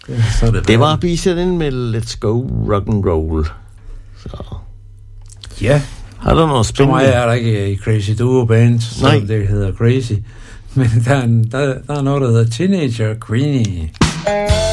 Så er det var bisætningen med Let's Go Rock and Roll. Så. Ja. Har du noget spændende? Så meget er der ikke i Crazy Duo Band, som det hedder Crazy. Men der er noget, der hedder Teenager Queenie.